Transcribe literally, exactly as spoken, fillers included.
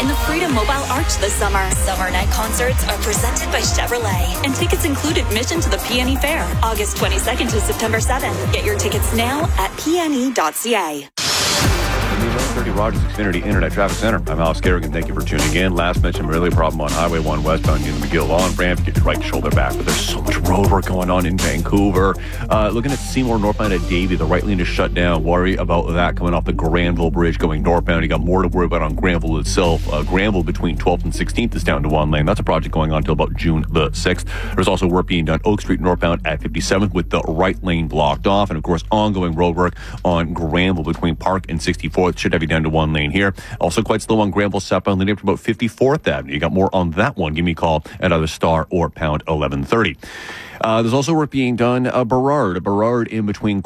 in the Freedom Mobile Arch this summer. Summer night concerts are presented by Chevrolet, and tickets include admission to the P N E Fair, August twenty-second to September seventh. Get your tickets now at P N E dot C A. thirty Rogers Xfinity Internet Traffic Center. I'm Alex Garrigan. Thank you for tuning in. Last mentioned earlier problem on Highway one westbound near the McGill on ramp. Get your right shoulder back, but there's so much road work going on in Vancouver. Uh, looking at Seymour northbound at Davie, the right lane is shut down. Worry about that coming off the Granville Bridge going northbound. You got more to worry about on Granville itself. Uh, Granville between twelfth and sixteenth is down to one lane. That's a project going on until about June the sixth. There's also work being done Oak Street northbound at fifty-seventh with the right lane blocked off. And of course, ongoing road work on Granville between Park and sixty-fourth. Should have you down to one lane here. Also quite slow on Granville southbound leading up to about fifty-fourth Avenue. You got more on that one. Give me a call at either star or pound eleven thirty. Uh, there's also work being done uh, Burrard. Burrard in between